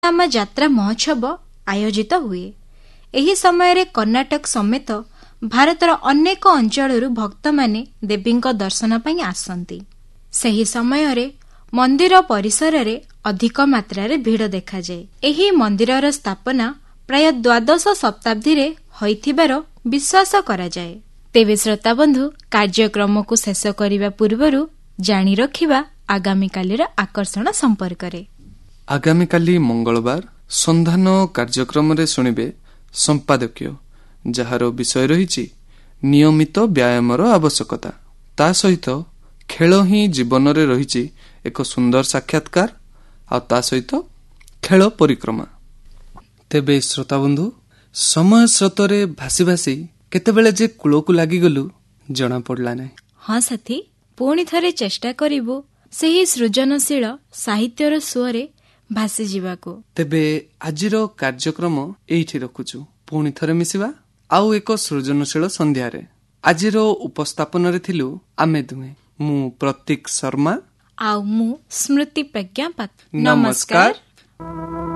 ନାମ ଯାତ୍ରା ମହୋତ୍ସବ ଆୟୋଜିତ ହୁଏ। ଏହି ସମୟରେ କର୍ଣ୍ଣାଟକ ସମେତ ଭାରତର ଅନେକ ଅଞ୍ଚଳରୁ ଭକ୍ତମାନେ ଦେବୀଙ୍କ ଦର୍ଶନ ପାଇଁ ଆସନ୍ତି। ସେହି ସମୟରେ ମନ୍ଦିର ପରିସରରେ ଅଧିକ ମାତ୍ରାରେ ଭିଡ଼ ଦେଖାଯାଏ। ଏହି ମନ୍ଦିରର ସ୍ଥାପନା ପ୍ରାୟ ଦ୍ୱାଦଶ ଶତାବ୍ଦୀରେ ହୋଇଥିବାର ବିଶ୍ୱାସ କରାଯାଏ। ତେବେ ଶ୍ରୋତାବନ୍ଧୁ, କାର୍ଯ୍ୟକ୍ରମକୁ ଶେଷ କରିବା ପୂର୍ବରୁ ଜାଣି ରଖିବା ଆଗାମୀକାଲିର ଆକର୍ଷଣ ସମ୍ପର୍କରେ। ଆଗାମୀକାଲି ମଙ୍ଗଳବାର ସନ୍ଧାନ କାର୍ଯ୍ୟକ୍ରମରେ ଶୁଣିବେ ସମ୍ପାଦକୀୟ, ଯାହାର ବିଷୟ ରହିଛି ନିୟମିତ ବ୍ୟାୟାମର ଆବଶ୍ୟକତା। ତା ସହିତ ଖେଳ ହିଁ ଜୀବନରେ ରହିଛି ଏକ ସୁନ୍ଦର ସାକ୍ଷାତକାର, ଆଉ ତା ସହିତ ଖେଳ ପରିକ୍ରମା। ତେବେ ଶ୍ରୋତାବନ୍ଧୁ, ସମୟ ସ୍ରୋତରେ ଭାସି ଭାସି କେତେବେଳେ ଯେ କୂଳକୁ ଲାଗିଗଲୁ ଜଣା ପଡ଼ିଲା ନାହିଁ। ହଁ ସାଥୀ, ପୁଣି ଥରେ ଚେଷ୍ଟା କରିବୁ ସେହି ସୃଜନଶୀଳ ସାହିତ୍ୟର ସୁଅରେ ଭାସିଯିବାକୁ। ତେବେ ଆଜିର କାର୍ଯ୍ୟକ୍ରମ ଏଇଠି ରଖୁଛୁ। ପୁଣି ଥରେ ମିଶିବା ଆଉ ଏକ ସୃଜନଶୀଳ ସନ୍ଧ୍ୟାରେ। ଆଜିର ଉପସ୍ଥାପନରେ ଥିଲୁ ଆମେ ଦୁହେଁ, ମୁଁ ପ୍ରତୀକ ଶର୍ମା ଆଉ ମୁଁ ସ୍ମୃତି ପ୍ରଜ୍ଞା ପାତ୍ର। ନମସ୍କାର।